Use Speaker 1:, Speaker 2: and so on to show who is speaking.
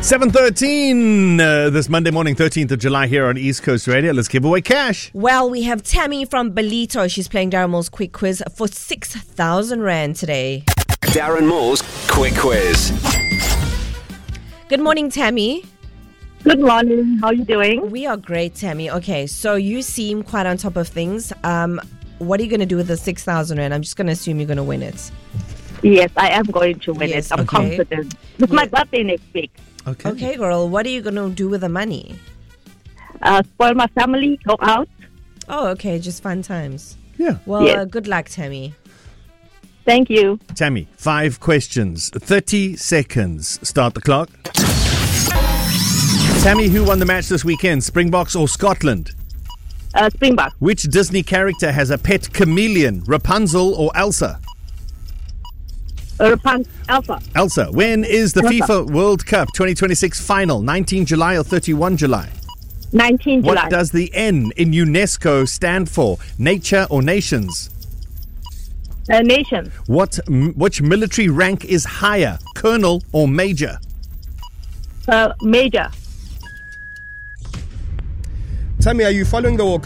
Speaker 1: 7:13 this Monday morning, 13th of July here on East Coast Radio. Let's give away cash.
Speaker 2: Well, we have Tammy from Belito. She's playing Darren Moore's Quick Quiz for 6,000 Rand today.
Speaker 3: Darren Moore's Quick Quiz.
Speaker 2: Good morning, Tammy.
Speaker 4: Good morning. How are you doing?
Speaker 2: We are great, Tammy. Okay, so you seem quite on top of things. What are you going to do with the 6,000 Rand? I'm just going to assume you're going to win it.
Speaker 4: Yes, I am going to win
Speaker 2: Yes,
Speaker 4: it. I'm
Speaker 2: okay.
Speaker 4: confident. It's my birthday next week.
Speaker 2: Okay, girl. What are you going to do with the money?
Speaker 4: Spoil my family, go out.
Speaker 2: Oh, okay. Just fun times.
Speaker 1: Yeah.
Speaker 2: Well,
Speaker 4: Yes.
Speaker 2: good luck, Tammy.
Speaker 4: Thank you.
Speaker 1: Tammy, 5 questions, 30 seconds. Start the clock. Tammy, who won the match this weekend, Springboks or Scotland?
Speaker 4: Springbok.
Speaker 1: Which Disney character has a pet chameleon, Rapunzel or Elsa?
Speaker 4: Alpha.
Speaker 1: Elsa. When is the
Speaker 4: Elsa.
Speaker 1: FIFA World Cup 2026 final? 19 July or 31 July?
Speaker 4: 19 July.
Speaker 1: What does the N in UNESCO stand for? Nature or nations?
Speaker 4: Nation.
Speaker 1: Which military rank is higher, colonel or major?
Speaker 4: Major.
Speaker 5: Tammy, are you following the